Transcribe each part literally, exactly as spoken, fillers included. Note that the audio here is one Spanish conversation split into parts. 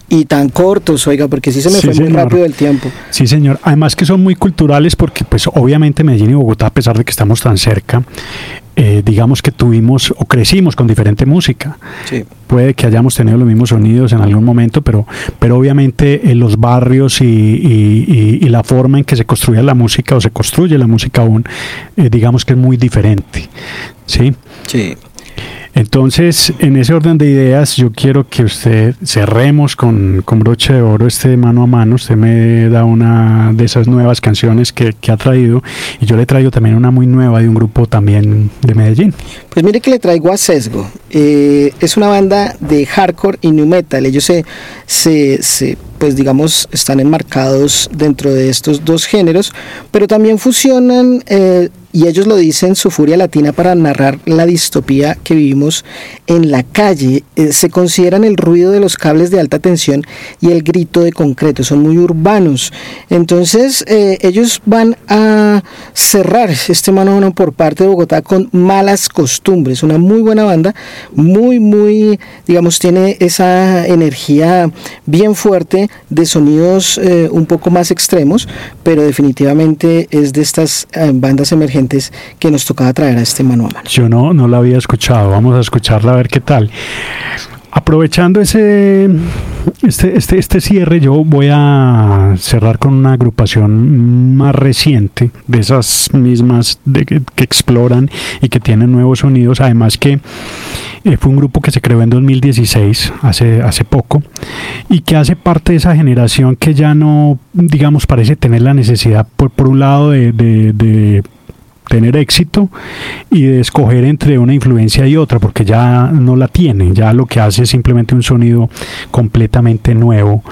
y tan cortos, oiga, porque sí se me sí, fue señor. muy rápido el tiempo. Sí, señor. Además que son muy culturales porque, pues, obviamente Medellín y Bogotá, a pesar de que estamos tan cerca, eh, digamos que tuvimos o crecimos con diferente música. Sí. Puede que hayamos tenido los mismos sonidos en algún momento, pero, pero obviamente en los barrios y, y, y, y la forma en que se construía la música o se construye la música aún, eh, digamos que es muy diferente. ¿Sí? Sí. Entonces, en ese orden de ideas, yo quiero que usted cerremos con, con broche de oro este mano a mano. Usted me da una de esas nuevas canciones que, que ha traído, y yo le traigo también una muy nueva de un grupo también de Medellín. Pues mire que le traigo a Sesgo. Eh, es una banda de hardcore y nu metal. Ellos se, se, se, pues digamos, están enmarcados dentro de estos dos géneros, pero también fusionan, eh, y ellos lo dicen, su furia latina para narrar la distopía que vivimos en la calle. Eh, se consideran el ruido de los cables de alta tensión y el grito de concreto, son muy urbanos. Entonces eh, ellos van a cerrar este mano a mano por parte de Bogotá con Malas Costumbres, una muy buena banda, muy muy, digamos, tiene esa energía bien fuerte de sonidos eh, un poco más extremos, pero definitivamente es de estas eh, bandas emergentes que nos tocaba traer a este mano a mano. Yo no, no la había escuchado, vamos a escucharla a ver qué tal. Aprovechando ese este, este, este cierre, yo voy a cerrar con una agrupación más reciente, de esas mismas de, que, que exploran y que tienen nuevos sonidos. Además que eh, fue un grupo que se creó en dos mil dieciséis, hace, hace poco, y que hace parte de esa generación que ya no, digamos, parece tener la necesidad, por, por un lado, de, de, de tener éxito y de escoger entre una influencia y otra, porque ya no la tiene, ya lo que hace es simplemente un sonido completamente nuevo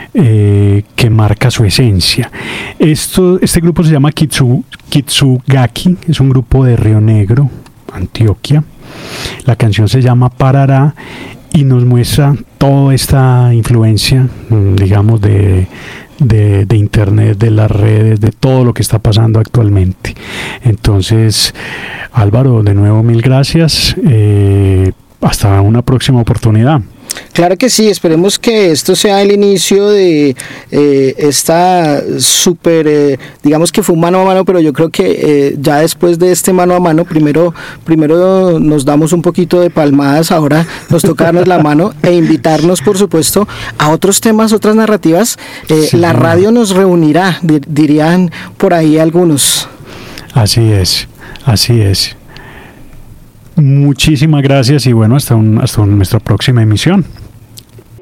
eh, que marca su esencia. Esto, este grupo se llama Kitsu, Kitsugaki, es un grupo de Río Negro, Antioquia. La canción se llama Parará y nos muestra toda esta influencia, digamos, de De, de internet, de las redes, de todo lo que está pasando actualmente. Entonces, Álvaro, de nuevo mil gracias, eh, hasta una próxima oportunidad. Claro que sí, esperemos que esto sea el inicio de eh, esta súper, eh, digamos que fue un mano a mano, pero yo creo que eh, ya después de este mano a mano, primero, primero nos damos un poquito de palmadas, ahora nos toca darnos la mano e invitarnos, por supuesto, a otros temas, otras narrativas. Eh, sí, la radio nos reunirá, di- dirían por ahí algunos. Así es, así es. Muchísimas gracias y bueno, hasta, un, hasta nuestra próxima emisión.